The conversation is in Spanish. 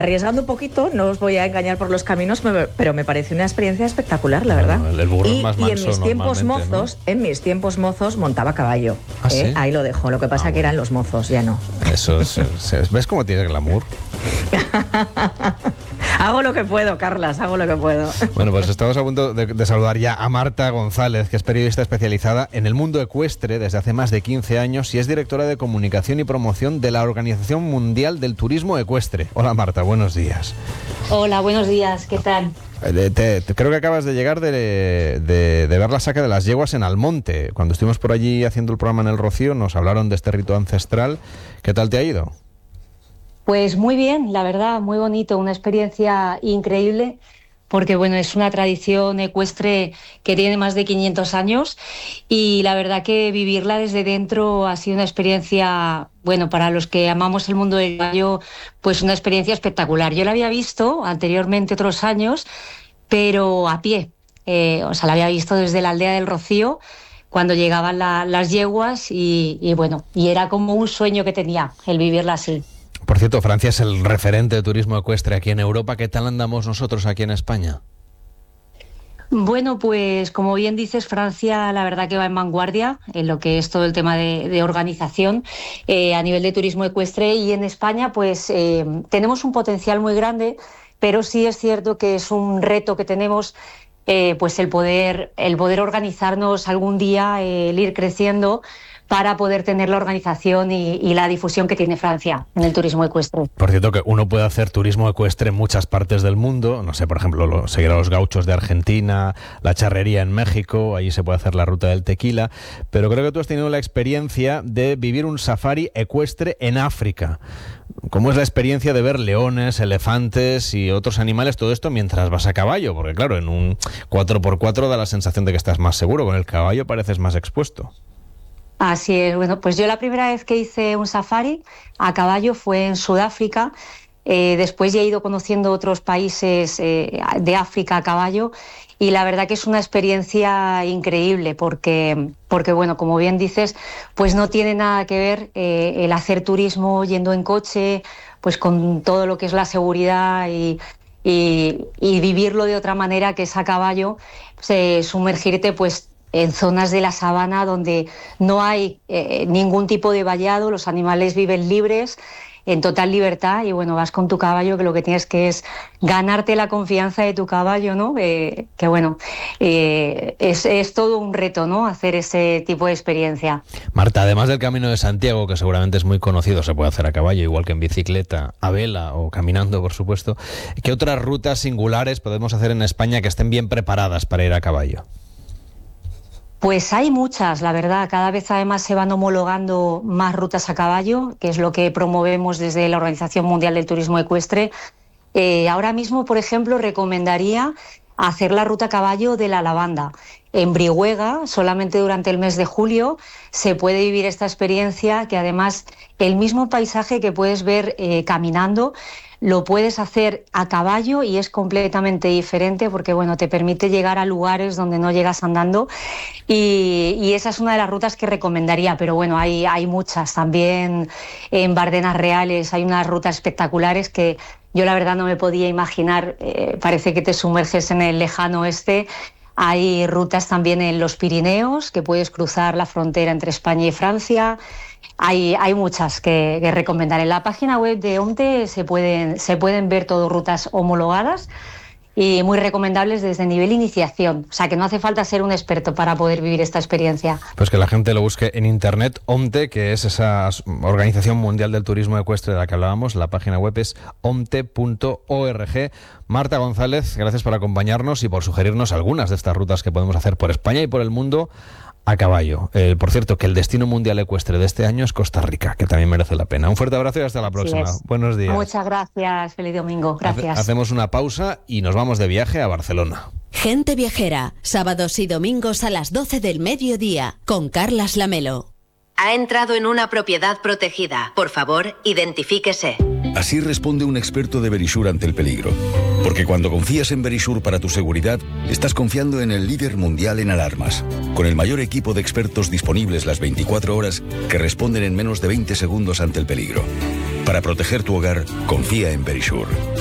Arriesgando un poquito, no os voy a engañar por los caminos, pero me pareció una experiencia espectacular, la verdad. Bueno, el burro es más manso y en mis tiempos mozos montaba a caballo. ¿Ah, sí? Ahí lo dejo. Lo que pasa que eran los mozos, ya no. Eso ¿ves cómo tienes glamour? Hago lo que puedo, Carlas, hago lo que puedo. Bueno, pues estamos a punto de saludar ya a Marta González, que es periodista especializada en el mundo ecuestre desde hace más de 15 años y es directora de comunicación y promoción de la Organización Mundial del Turismo Ecuestre. Hola Marta, buenos días. Hola, buenos días, ¿qué tal? Creo que acabas de llegar de ver la saca de las yeguas en Almonte. Cuando estuvimos por allí haciendo el programa en El Rocío nos hablaron de este rito ancestral. ¿Qué tal te ha ido? Pues muy bien, la verdad, muy bonito, una experiencia increíble, porque bueno, es una tradición ecuestre que tiene más de 500 años y la verdad que vivirla desde dentro ha sido una experiencia, bueno, para los que amamos el mundo del caballo, pues una experiencia espectacular. Yo la había visto anteriormente otros años, pero a pie, la había visto desde la aldea del Rocío, cuando llegaban las yeguas y bueno, y era como un sueño que tenía el vivirla así. Por cierto, Francia es el referente de turismo ecuestre aquí en Europa. ¿Qué tal andamos nosotros aquí en España? Bueno, pues como bien dices, Francia la verdad que va en vanguardia en lo que es todo el tema de organización a nivel de turismo ecuestre, y en España pues tenemos un potencial muy grande, pero sí es cierto que es un reto que tenemos, pues el poder organizarnos algún día, el ir creciendo para poder tener la organización y la difusión que tiene Francia en el turismo ecuestre. Por cierto, que uno puede hacer turismo ecuestre en muchas partes del mundo. No sé, por ejemplo, seguir a los gauchos de Argentina, la charrería en México, allí se puede hacer la ruta del tequila. Pero creo que tú has tenido la experiencia de vivir un safari ecuestre en África. ¿Cómo es la experiencia de ver leones, elefantes y otros animales, todo esto mientras vas a caballo? Porque claro, en un 4x4 da la sensación de que estás más seguro, con el caballo pareces más expuesto. Así es, bueno, pues yo la primera vez que hice un safari a caballo fue en Sudáfrica, después ya he ido conociendo otros países de África a caballo y la verdad que es una experiencia increíble porque bueno, como bien dices, pues no tiene nada que ver el hacer turismo yendo en coche, pues con todo lo que es la seguridad y vivirlo de otra manera, que es a caballo, sumergirte pues en zonas de la sabana donde no hay ningún tipo de vallado, los animales viven libres, en total libertad, y bueno, vas con tu caballo, que lo que tienes que es ganarte la confianza de tu caballo, ¿no? Que bueno, es todo un reto, ¿no? Hacer ese tipo de experiencia. Marta, además del Camino de Santiago, que seguramente es muy conocido, se puede hacer a caballo, igual que en bicicleta, a vela o caminando, por supuesto, ¿qué otras rutas singulares podemos hacer en España que estén bien preparadas para ir a caballo? Pues hay muchas, la verdad. Cada vez además se van homologando más rutas a caballo, que es lo que promovemos desde la Organización Mundial del Turismo Ecuestre. Ahora mismo, por ejemplo, recomendaría hacer la ruta a caballo de la lavanda. En Brihuega, solamente durante el mes de julio, se puede vivir esta experiencia, que además el mismo paisaje que puedes ver caminando, lo puedes hacer a caballo y es completamente diferente porque bueno, te permite llegar a lugares donde no llegas andando y esa es una de las rutas que recomendaría, pero bueno, hay muchas. También en Bardenas Reales hay unas rutas espectaculares que yo la verdad no me podía imaginar, parece que te sumerges en el lejano oeste. Hay rutas también en los Pirineos, que puedes cruzar la frontera entre España y Francia. Hay muchas que recomendar. En la página web de OMTE se pueden ver todo rutas homologadas y muy recomendables desde nivel iniciación. O sea, que no hace falta ser un experto para poder vivir esta experiencia. Pues que la gente lo busque en internet. OMTE, que es esa Organización Mundial del Turismo Ecuestre de la que hablábamos, la página web es omte.org. Marta González, gracias por acompañarnos y por sugerirnos algunas de estas rutas que podemos hacer por España y por el mundo a caballo. Por cierto, que el destino mundial ecuestre de este año es Costa Rica, que también merece la pena. Un fuerte abrazo y hasta la próxima. Buenos días. Muchas gracias, feliz domingo. Gracias. Hacemos una pausa y nos vamos de viaje a Barcelona. Gente Viajera, sábados y domingos a las 12 del mediodía, con Carlas Lamelo. Ha entrado en una propiedad protegida. Por favor, identifíquese. Así responde un experto de Verisure ante el peligro. Porque cuando confías en Verisure para tu seguridad, estás confiando en el líder mundial en alarmas, con el mayor equipo de expertos disponibles las 24 horas que responden en menos de 20 segundos ante el peligro. Para proteger tu hogar, confía en Verisure.